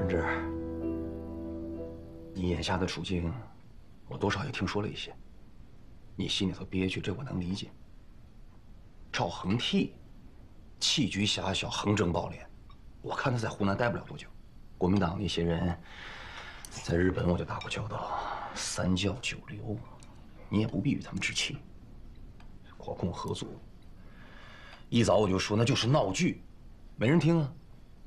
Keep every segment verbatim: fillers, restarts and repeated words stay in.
润之，你眼下的处境，我多少也听说了一些。你心里头憋屈，这我能理解。赵恒惕，气局狭小，横征暴敛，我看他在湖南待不了多久。国民党那些人，在日本我就打过交道，三教九流，你也不必与他们置气。国共合作，一早我就说那就是闹剧，没人听啊。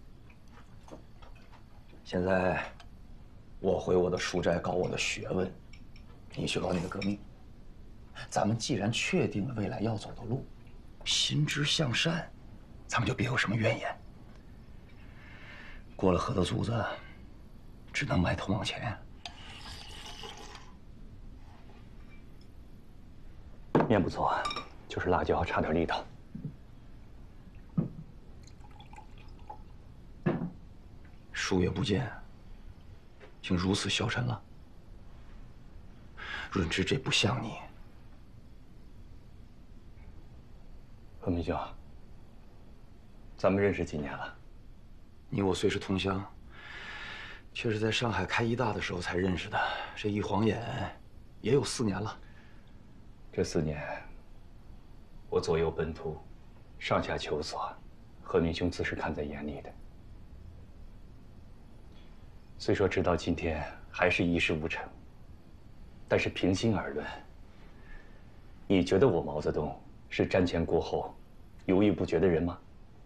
现在我回我的书斋搞我的学问，你去搞你的革命。咱们既然确定了未来要走的路，心之向善，咱们就别有什么怨言。过了河的卒子，只能埋头往前。 面不错，就是辣椒差点力道。 数月不见，竟如此消沉了。润之，这不像你。 何明兄，咱们认识几年了？ 你我虽是同乡，却是在上海开医大的时候才认识的。这一晃眼，也有四年了。 这四年，我左右奔突，上下求索，何明兄自是看在眼里的。虽说直到今天还是一事无成，但是平心而论，你觉得我毛泽东是瞻前顾后、犹豫不决的人吗？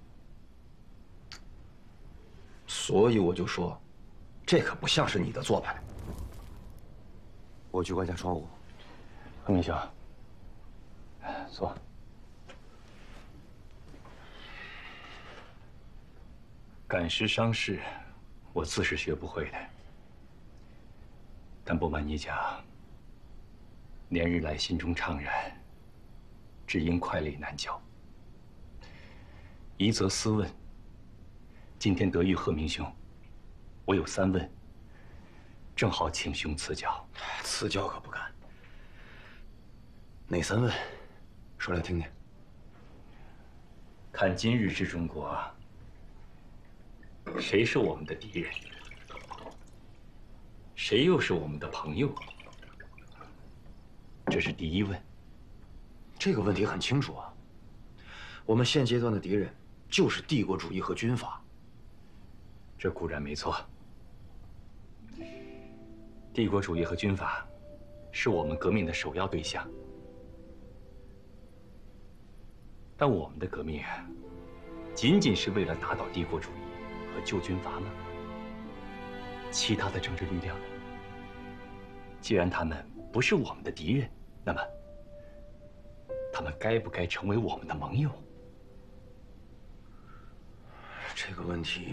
所以我就说，这可不像是你的做派。我去关下窗户。 何明兄，坐。赶时伤势，我自是学不会的。但不瞒你讲，连日来心中怅然，只因快力难教。一则私问，今天得遇贺明兄，我有三问，正好请兄赐教。 赐教可不敢。哪三问？说来听听。 看今日之中国，谁是我们的敌人？谁又是我们的朋友？这是第一问。 这个问题很清楚啊。我们现阶段的敌人就是帝国主义和军阀。 这固然没错。帝国主义和军阀是我们革命的首要对象。但我们的革命仅仅是为了打倒帝国主义和救军阀吗？其他的政治力量呢？既然他们不是我们的敌人，那么他们该不该成为我们的盟友？ 这个问题，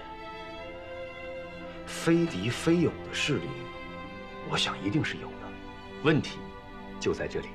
非敌非友的势力，我想一定是有的。 问题就在这里。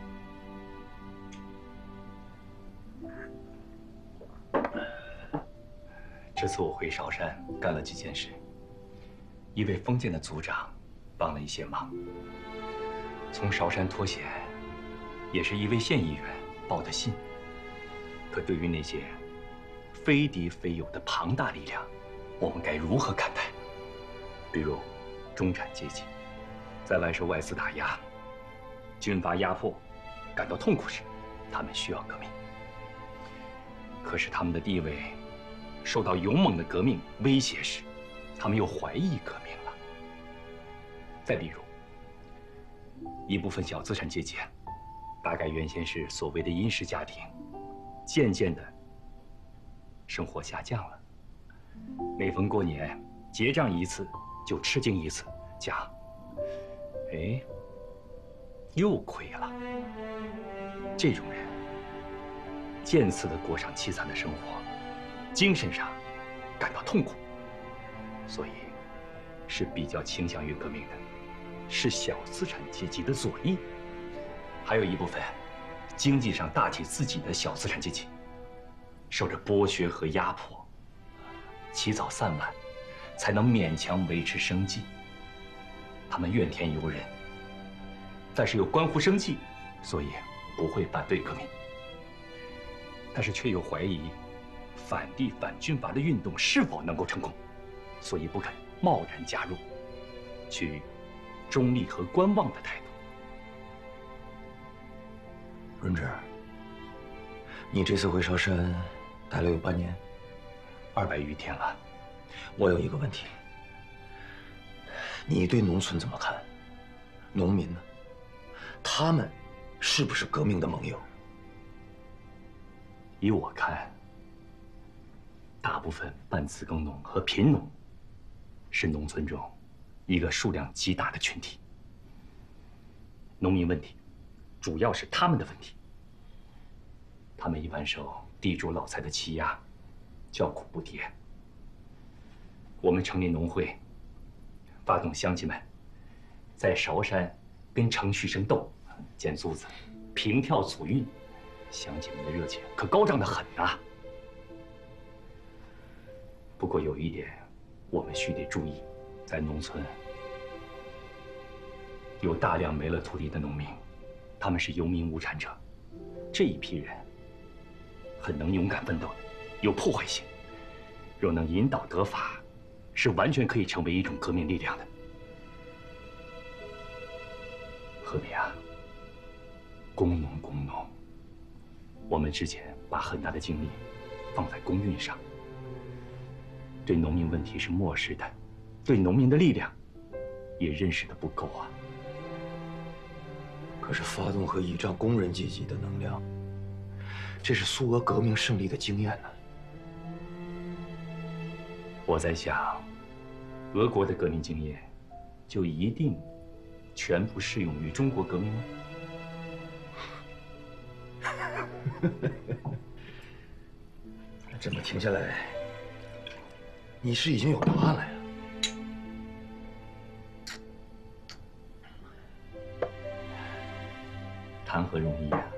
这次我回韶山干了几件事，一位封建的族长帮了一些忙。从韶山脱险，也是一位县议员报的信。可对于那些非敌非友的庞大力量，我们该如何看待？比如中产阶级，在外受外资打压、军阀压迫，感到痛苦时，他们需要革命。可是他们的地位受到勇猛的革命威胁时，他们又怀疑革命了。再比如，一部分小资产阶级，大概原先是所谓的殷实家庭，渐渐的生活下降了。每逢过年结账一次就吃惊一次，讲，哎，又亏了。这种人渐次的过上凄惨的生活，精神上感到痛苦，所以是比较倾向于革命的，是小资产阶级的左翼。还有一部分经济上大体自给的小资产阶级，受着剥削和压迫，起早散晚才能勉强维持生计。他们怨天尤人，但是又关乎生计，所以不会反对革命，但是却又怀疑反帝反军阀的运动是否能够成功，所以不肯贸然加入，取中立和观望的态度。 润之，你这次回韶山待了有半年， 二百余天了。 我有一个问题，你对农村怎么看？农民呢？他们是不是革命的盟友？ 依我看，大部分半自耕农和贫农是农村中一个数量极大的群体。农民问题主要是他们的问题，他们一般受地主老财的欺压，叫苦不迭。我们成立农会，发动乡亲们在韶山跟程旭生斗，捡租子，平跳祖运，乡亲们的热情可高涨得很呐。不过有一点，我们须得注意，在农村有大量没了土地的农民，他们是游民无产者，这一批人很能勇敢奋斗的，有破坏性，若能引导得法，是完全可以成为一种革命力量的。和平啊，工农工农，我们之前把很大的精力放在工运上，对农民问题是漠视的，对农民的力量也认识的不够啊。 可是发动和倚仗工人阶级的能量，这是苏俄革命胜利的经验呢。 我在想，俄国的革命经验就一定全部适用于中国革命吗？ 这么听下来，你是已经有答案了呀？ 谈何容易啊！